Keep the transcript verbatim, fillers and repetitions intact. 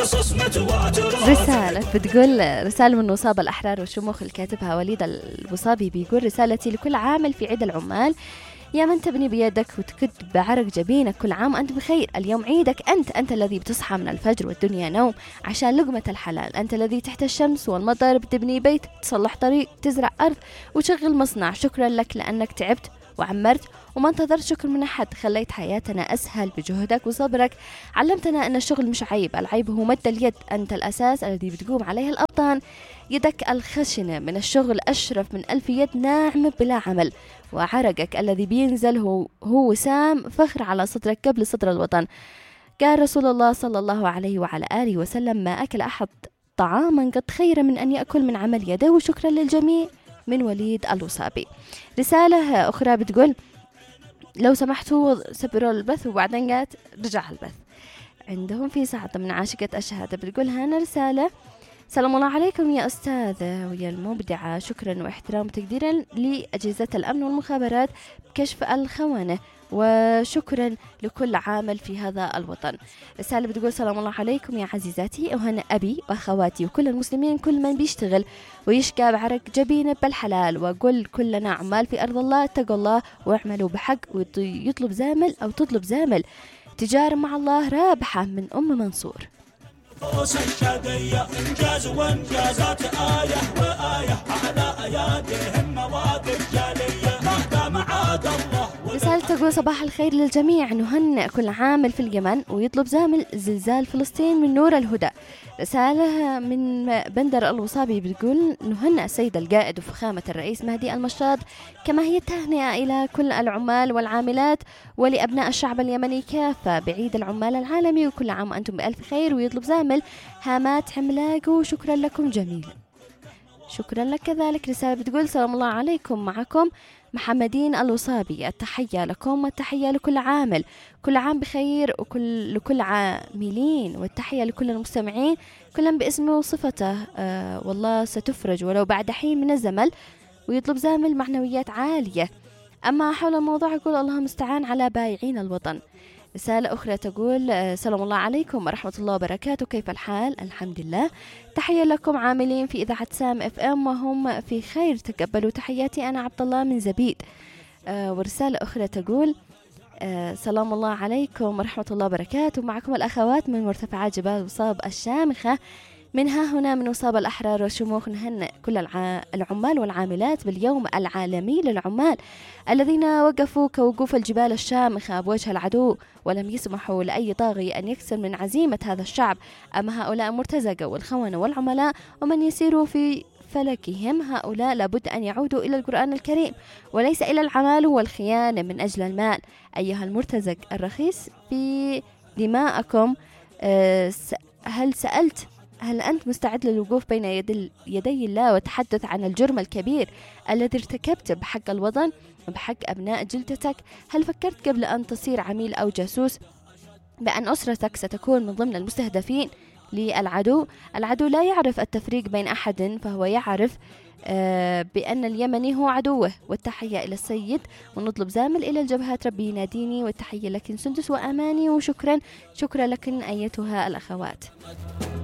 رسالة بتقول، رسالة من وصاب الأحرار والشموخ اللي كاتبها وليد الوصابي، بيقول: رسالتي لكل عامل في عيد العمال: يا من تبني بيدك وتكد بعرق جبينك، كل عام أنت بخير. اليوم عيدك أنت، أنت الذي بتصحى من الفجر والدنيا نوم عشان لقمة الحلال، أنت الذي تحت الشمس والمطر بتبني بيت، تصلح طريق، تزرع أرض وتشغل مصنع. شكرا لك لأنك تعبت وعمرت وما انتظرت شكر من أحد، خليت حياتنا أسهل بجهدك وصبرك، علمتنا أن الشغل مش عيب، العيب هو مد اليد، أنت الأساس الذي بتقوم عليه الأبطان، يدك الخشنة من الشغل أشرف من ألف يد ناعمة بلا عمل، وعرقك الذي بينزل هو, هو وسام فخر على صدرك قبل صدر الوطن. قال رسول الله صلى الله عليه وعلى آله وسلم: ما أكل أحد طعاما قد خير من أن يأكل من عمل يده. وشكرا للجميع، من وليد الوصابي. رسالة أخرى بتقول: لو سمحتوا سبروا البث، وبعدين قالت رجع البث. عندهم في ساعة من عاشقة الشهادة بتقول هنا رسالة: سلام الله عليكم يا أستاذة ويا المبدعة، شكرا واحترام وتقديرا لأجهزة الأمن والمخابرات بكشف الخونة، وشكرا لكل عامل في هذا الوطن. رسالة بتقول: سلام الله عليكم يا عزيزاتي، وهنا أبي وأخواتي وكل المسلمين، كل من بيشتغل ويشقى بعرق جبينه بالحلال، وأقول كلنا عمال في أرض الله، اتقوا الله واعملوا بحق، ويطلب زامل أو تطلب زامل، تجارة مع الله رابحة. من أم منصور. فوس الشادية إنجاز وإنجازات آية وآية على أياديهم مواقف جالية مهما معاد الله. رسالة تقول: صباح الخير للجميع، نهنئ كل عامل في اليمن ويطلب زامل زلزال فلسطين من نور الهدى. رسالة من بندر الوصابي بتقول: نهنئ السيد القائد وفخامة الرئيس مهدي المشاط، كما هي التهنئة إلى كل العمال والعاملات ولأبناء الشعب اليمني كافة بعيد العمال العالمي، وكل عام وأنتم بألف خير. ويطلب زامل هامات عملاق، وشكرا لكم جميل. شكرا لك كذلك. رسالة بتقول: سلام الله عليكم، معكم محمدين الوصابي، التحية لكم والتحية لكل عامل، كل عام بخير، وكل لكل عاملين، والتحية لكل المستمعين كلا باسمه وصفته. آه والله ستفرج ولو بعد حين من الزمل. ويطلب زامل معنويات عالية. أما حول الموضوع يقول: الله مستعان على بايعين الوطن. رسالة أخرى تقول: سلام الله عليكم ورحمة الله وبركاته، كيف الحال؟ الحمد لله، تحية لكم عاملين في إذاعة سام اف ام وهم في خير، تقبلوا تحياتي، أنا عبد الله من زبيد. آه ورسالة أخرى تقول: آه سلام الله عليكم ورحمة الله وبركاته، معكم الأخوات من مرتفعات جبال وصاب الشامخة، من ها هنا من وصاب الأحرار والشموخ، نهنئ كل الع... العمال والعاملات باليوم العالمي للعمال الذين وقفوا كوقوف الجبال الشامخة بوجه العدو، ولم يسمحوا لأي طاغي أن يكسر من عزيمة هذا الشعب. أما هؤلاء المرتزقة والخونة والعملاء ومن يسيروا في فلكهم، هؤلاء لابد أن يعودوا إلى القرآن الكريم وليس إلى العمال والخيانة من أجل المال. أيها المرتزق الرخيص في دماءكم، أه هل سألت هل أنت مستعد للوقوف بين يدي, يدي الله وتحدث عن الجرم الكبير الذي ارتكبته بحق الوطن وبحق أبناء جلدتك؟ هل فكرت قبل أن تصير عميل أو جاسوس بأن أسرتك ستكون من ضمن المستهدفين للعدو؟ العدو لا يعرف التفريق بين أحد، فهو يعرف آه بأن اليمني هو عدوه. والتحية إلى السيد، ونطلب زامل إلى الجبهات ربي يناديني، والتحية لكن سندس وأماني. وشكرا شكرا لكن أيتها الأخوات.